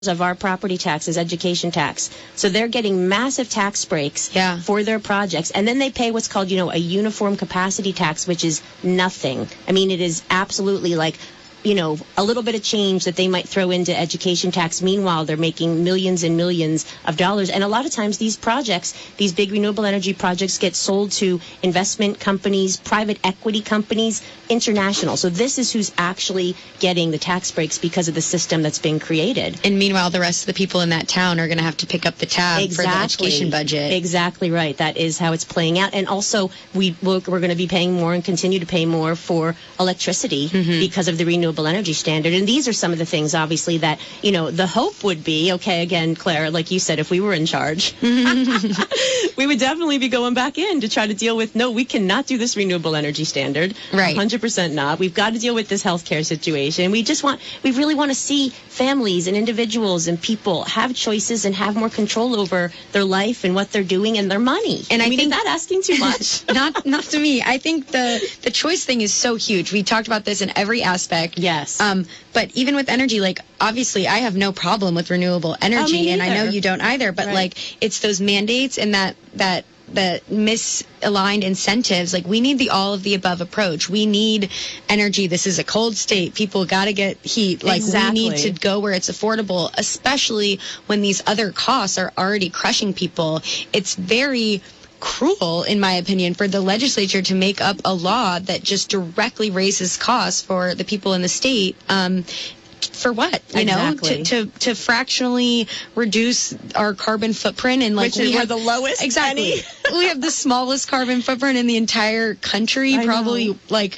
of our property tax is education tax. So they're getting massive tax breaks for their projects. And then they pay what's called, a uniform capacity tax, which is nothing. I mean, it is absolutely like, a little bit of change that they might throw into education tax. Meanwhile, they're making millions and millions of dollars. And a lot of times these projects, these big renewable energy projects, get sold to investment companies, private equity companies, international. So this is who's actually getting the tax breaks because of the system that's been created. And meanwhile, the rest of the people in that town are going to have to pick up the tab for the education budget. Exactly right. That is how it's playing out. And also, we're going to be paying more and continue to pay more for electricity because of the renewable energy standard. And these are some of the things, obviously, that, the hope would be, okay, again, Claire, like you said, if we were in charge, we would definitely be going back in to try to deal with, no, we cannot do this renewable energy standard. Right. 100% not. We've got to deal with this healthcare situation. We really want to see families and individuals and people have choices and have more control over their life and what they're doing and their money. And I think, is that asking too much? Not to me. I think the choice thing is so huge. We talked about this in every aspect. Yes. But even with energy, like, obviously I have no problem with renewable energy, and I know you don't either, but like, it's those mandates and that misaligned incentives. Like, we need the all of the above approach. We need energy. This is a cold state. People got to get heat. Like, we need to go where it's affordable, especially when these other costs are already crushing people. It's very cruel, in my opinion, for the legislature to make up a law that just directly raises costs for the people in the state. For what? Exactly. To fractionally reduce our carbon footprint, and like we're the lowest. Exactly. We have the smallest carbon footprint in the entire country. Probably,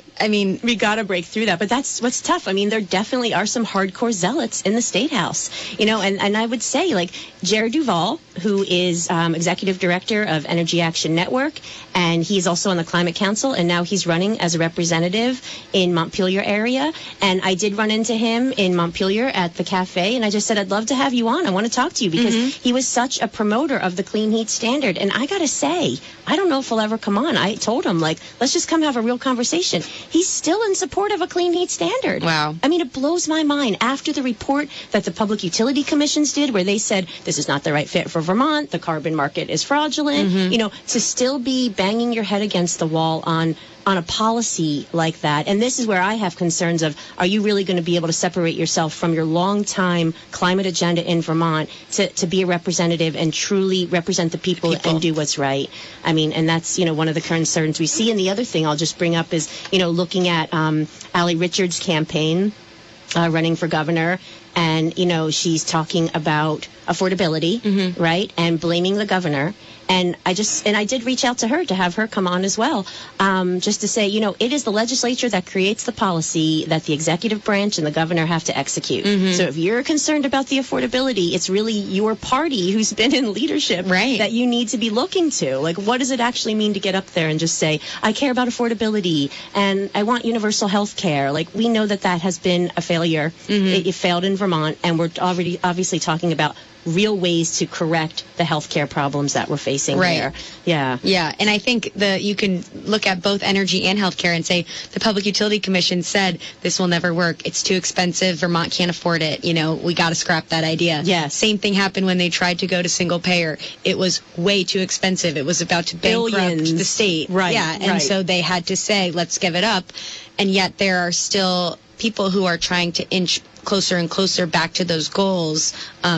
we got to break through that. But that's what's tough. I mean, there definitely are some hardcore zealots in the State House. And I would say, like, Jared Duval, who is executive director of Energy Action Network, and he's also on the Climate Council, and now he's running as a representative in Montpelier area. And I did run into him in Montpelier at the cafe, and I just said, I'd love to have you on. I want to talk to you because he was such a promoter of the clean heat standard. And I got to say, I don't know if he'll ever come on. I told him, like, let's just come have a real conversation. He's still in support of a clean heat standard. Wow. I mean, it blows my mind. After the report that the Public Utility Commissions did, where they said, this is not the right fit for Vermont, the carbon market is fraudulent, to still be banging your head against the wall on a policy like that. And this is where I have concerns of, are you really going to be able to separate yourself from your long-time climate agenda in Vermont to be a representative and truly represent the people and do what's right? I mean, and that's, one of the concerns we see. And the other thing I'll just bring up is, looking at Allie Richards' campaign running for governor. And, she's talking about affordability, right? And blaming the governor. And I did reach out to her to have her come on as well, just to say, it is the legislature that creates the policy that the executive branch and the governor have to execute. So if you're concerned about the affordability, it's really your party who's been in leadership that you need to be looking to. Like, what does it actually mean to get up there and just say, I care about affordability and I want universal health care? Like, we know that has been a failure. It failed in Vermont, and we're already obviously talking about real ways to correct the healthcare problems that we're facing here. Yeah, and I think you can look at both energy and healthcare and say the Public Utility Commission said this will never work. It's too expensive. Vermont can't afford it. We got to scrap that idea. Yes. Same thing happened when they tried to go to single payer. It was way too expensive. It was about to bankrupt the state. Right. Yeah, and so they had to say, let's give it up. And yet there are still people who are trying to inch closer and closer back to those goals,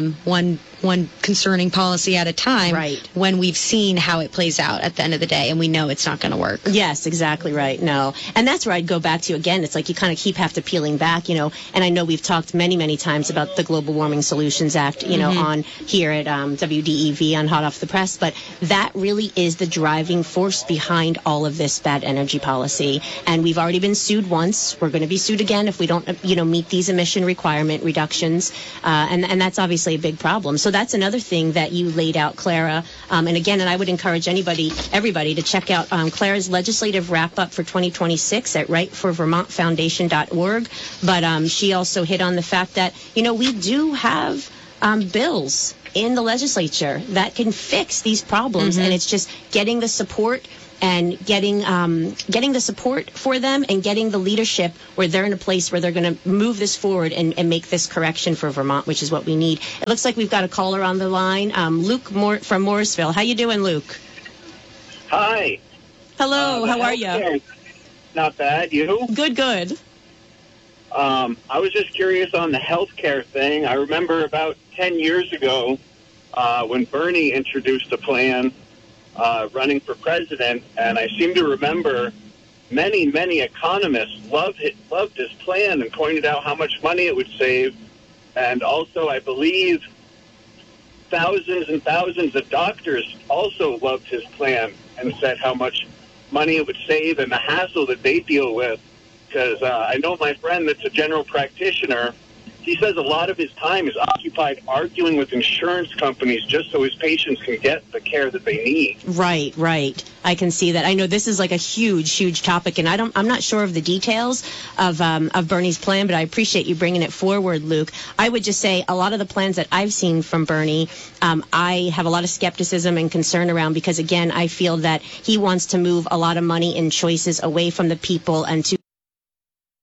one concerning policy at a time, when we've seen how it plays out at the end of the day, and we know it's not going to work. Yes, exactly right. No. And that's where I'd go back to again. It's like you kind of have to peeling back, and I know we've talked many, many times about the Global Warming Solutions Act, on here at WDEV on Hot Off the Press, but that really is the driving force behind all of this bad energy policy. And we've already been sued once. We're going to be sued again if we don't, meet these emission requirement reductions. And that's obviously a big problem. So that's another thing that you laid out, Clara. And I would encourage everybody to check out Clara's legislative wrap-up for 2026 at rightforvermontfoundation.org. But she also hit on the fact that, we do have bills in the legislature that can fix these problems. And it's just getting the support and getting the support for them and getting the leadership where they're in a place where they're going to move this forward and make this correction for Vermont, which is what we need. It looks like we've got a caller on the line, Luke from Morrisville. How you doing, Luke? Hi. Hello, how are you? Not bad. You? Good. I was just curious on the healthcare thing. I remember about 10 years ago when Bernie introduced a plan running for president, and I seem to remember many economists loved his plan and pointed out how much money it would save. And also, I believe thousands and thousands of doctors also loved his plan and said how much money it would save and the hassle that they deal with. Because I know my friend that's a general practitioner, he says a lot of his time is occupied arguing with insurance companies just so his patients can get the care that they need. Right. I can see that. I know this is like a huge topic, and I'm not sure of the details of Bernie's plan, but I appreciate you bringing it forward, Luke. I would just say a lot of the plans that I've seen from Bernie, I have a lot of skepticism and concern around because, again, I feel that he wants to move a lot of money and choices away from the people and to